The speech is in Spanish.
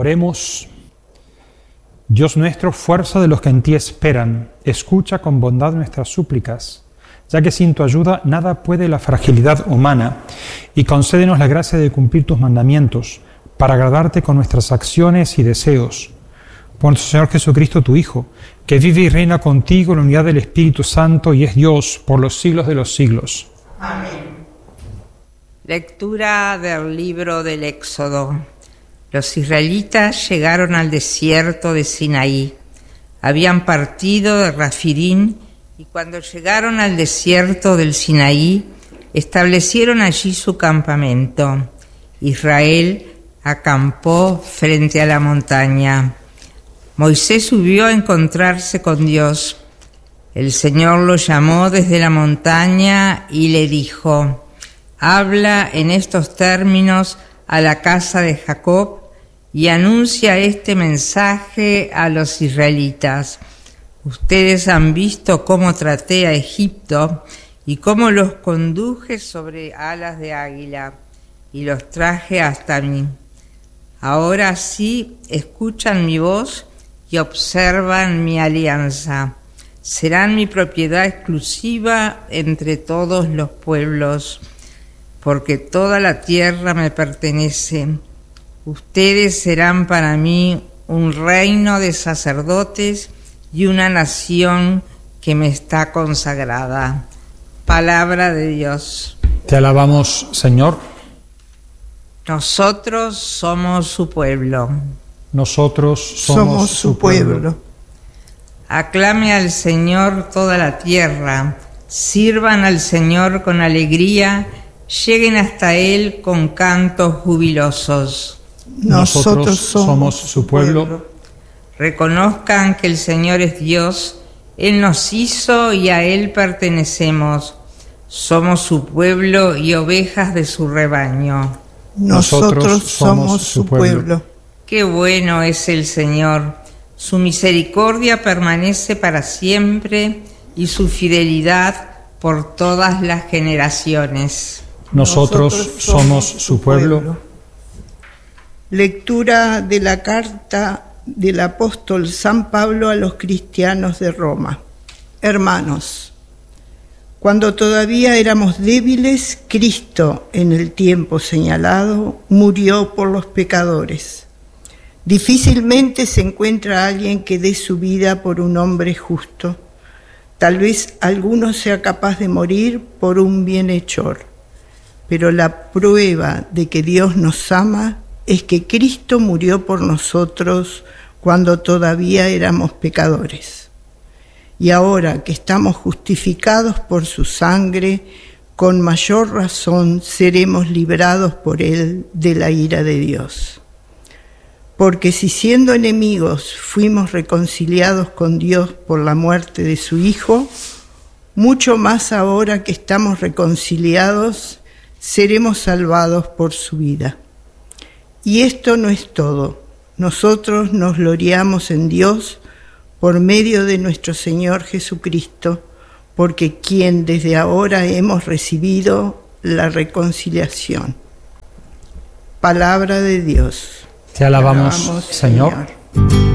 Oremos. Dios nuestro, fuerza de los que en ti esperan, escucha con bondad nuestras súplicas, ya que sin tu ayuda nada puede la fragilidad humana, y concédenos la gracia de cumplir tus mandamientos, para agradarte con nuestras acciones y deseos. Por nuestro Señor Jesucristo, tu Hijo, que vive y reina contigo en la unidad del Espíritu Santo y es Dios por los siglos de los siglos. Amén. Lectura del libro del Éxodo. Los israelitas llegaron al desierto de Sinaí. Habían partido de Rafirín y cuando llegaron al desierto del Sinaí, establecieron allí su campamento. Israel acampó frente a la montaña. Moisés subió a encontrarse con Dios. El Señor lo llamó desde la montaña y le dijo: habla en estos términos a la casa de Jacob y anuncia este mensaje a los israelitas. Ustedes han visto cómo traté a Egipto y cómo los conduje sobre alas de águila y los traje hasta mí. Ahora sí escuchan mi voz y observan mi alianza. Serán mi propiedad exclusiva entre todos los pueblos, porque toda la tierra me pertenece. Ustedes serán para mí un reino de sacerdotes y una nación que me está consagrada. Palabra de Dios. Te alabamos, Señor. Nosotros somos su pueblo. Nosotros somos su pueblo. Aclame al Señor toda la tierra, sirvan al Señor con alegría, lleguen hasta Él con cantos jubilosos. Nosotros somos su pueblo. Reconozcan que el Señor es Dios, Él nos hizo y a Él pertenecemos. Somos su pueblo y ovejas de su rebaño. Nosotros somos su pueblo. Qué bueno es el Señor. Su misericordia permanece para siempre y su fidelidad por todas las generaciones. Nosotros somos su pueblo. Lectura de la carta del apóstol San Pablo a los cristianos de Roma. Hermanos, cuando todavía éramos débiles, Cristo, en el tiempo señalado, murió por los pecadores. Difícilmente se encuentra alguien que dé su vida por un hombre justo. Tal vez alguno sea capaz de morir por un bienhechor, pero la prueba de que Dios nos ama es que Cristo murió por nosotros cuando todavía éramos pecadores. Y ahora que estamos justificados por su sangre, con mayor razón seremos librados por Él de la ira de Dios. Porque si siendo enemigos fuimos reconciliados con Dios por la muerte de su Hijo, mucho más ahora que estamos reconciliados, seremos salvados por su vida. Y esto no es todo. Nosotros nos gloriamos en Dios por medio de nuestro Señor Jesucristo, porque quien desde ahora hemos recibido la reconciliación. Palabra de Dios. Te alabamos, Señor.